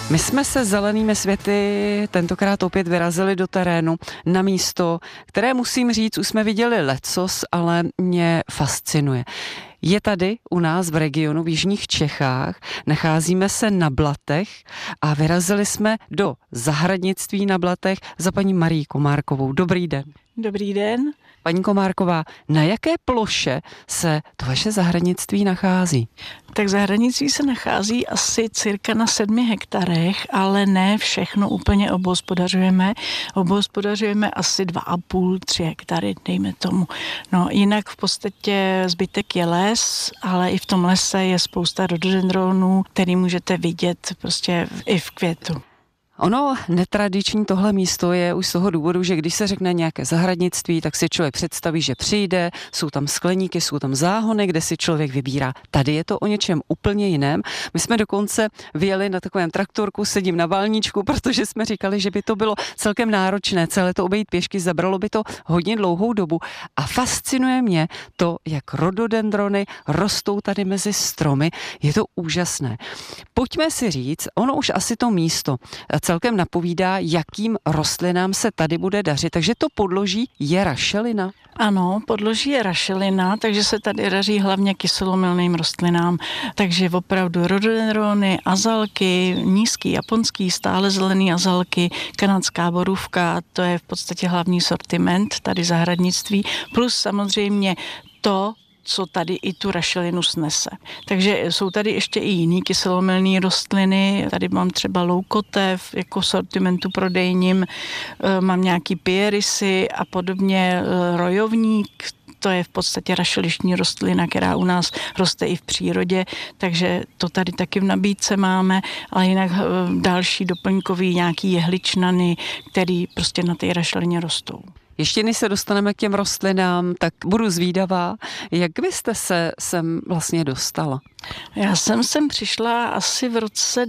My jsme se zelenými světy tentokrát opět vyrazili do terénu na místo, které musím říct, už jsme viděli lecos, ale mě fascinuje. Je tady u nás v regionu v jižních Čechách, nacházíme se na Blatech a vyrazili jsme do zahradnictví na Blatech za paní Marií Komárkovou. Dobrý den. Dobrý den. Paní Komárková, na jaké ploše se to vaše zahradnictví nachází? Tak zahradnictví se nachází asi cirka na 7 hektarech, ale ne všechno úplně obhospodařujeme. Obhospodařujeme asi 2,5-3 hektary, dejme tomu. No, jinak v podstatě zbytek je les, ale i v tom lese je spousta rhododendronů, který můžete vidět prostě i v květu. Ono netradiční tohle místo je už z toho důvodu, že když se řekne nějaké zahradnictví, tak si člověk představí, že přijde, jsou tam skleníky, jsou tam záhony, kde si člověk vybírá. Tady je to o něčem úplně jiném. My jsme dokonce vyjeli na takovém traktorku, sedím na valníčku, protože jsme říkali, že by to bylo celkem náročné, celé to obejít pěšky, zabralo by to hodně dlouhou dobu. A fascinuje mě to, jak rhododendrony rostou tady mezi stromy. Je to úžasné. Pojďme si říct, ono už asi to místo celkem napovídá, jakým rostlinám se tady bude dařit. Takže to podloží je rašelina? Ano, podloží je rašelina, takže se tady daří hlavně kyselomilným rostlinám. Takže opravdu rhododendrony, azalky, nízký japonský, stále zelený azalky, kanadská borůvka, to je v podstatě hlavní sortiment tady zahradnictví. Plus samozřejmě to, co tady i tu rašelinu snese. Takže jsou tady ještě i jiný kyselomilný rostliny. Tady mám třeba loukotev jako sortimentu prodejním, mám nějaký pierisy a podobně, rojovník. To je v podstatě rašelištní rostlina, která u nás roste i v přírodě, takže to tady taky v nabídce máme, ale jinak další doplňkový nějaký jehličnany, který prostě na té rašelině rostou. Ještě než se dostaneme k těm rostlinám, tak budu zvídavá, jak byste se sem vlastně dostala? Já jsem sem přišla asi v roce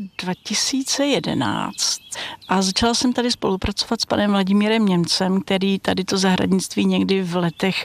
2011 a začala jsem tady spolupracovat s panem Vladimírem Němcem, který tady to zahradnictví někdy v letech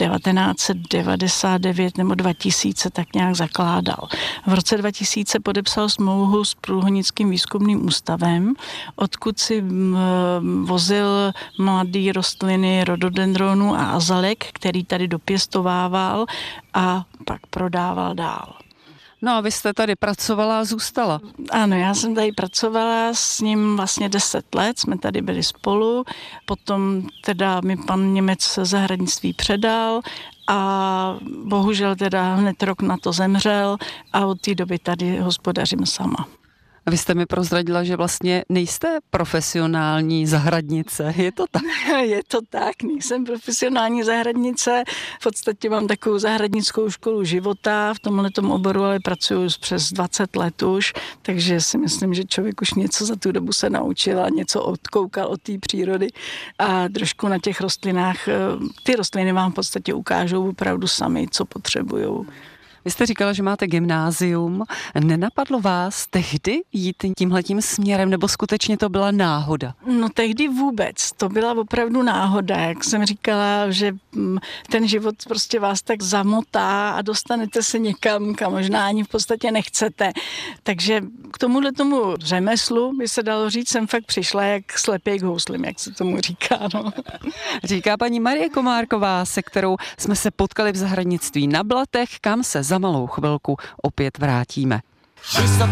1999 nebo 2000 tak nějak zakládal. V roce 2000 podepsal smlouvu s Průhonickým výzkumným ústavem, odkud si vozil mladý rostliny rhododendronů a azalek, který tady dopěstovával a pak prodával dál. No a vy jste tady pracovala a zůstala. Ano, já jsem tady pracovala s ním vlastně 10 let, jsme tady byli spolu, potom teda mi pan Němec zahradnictví předal a bohužel teda hned rok na to zemřel a od té doby tady hospodařím sama. A vy jste mi prozradila, že vlastně nejste profesionální zahradnice, je to tak? Je to tak, nejsem profesionální zahradnice, v podstatě mám takovou zahradnickou školu života, v tomhletom oboru ale pracuji přes 20 let už, takže si myslím, že člověk už něco za tu dobu se naučil a něco odkoukal od té přírody a trošku na těch rostlinách, ty rostliny vám v podstatě ukážou opravdu sami, co potřebujou. Vy jste říkala, že máte gymnázium. Nenapadlo vás tehdy jít tímhletím směrem, nebo skutečně to byla náhoda? No tehdy vůbec. To byla opravdu náhoda. Jak jsem říkala, že ten život prostě vás tak zamotá a dostanete se někam, kam možná ani v podstatě nechcete. Takže k tomu řemeslu, by se dalo říct, jsem fakt přišla jak slepej k houslim, jak se tomu říká. No. Říká paní Marie Komárková, se kterou jsme se potkali v zahradnictví na Blatech, kam se za malou chvilku opět vrátíme.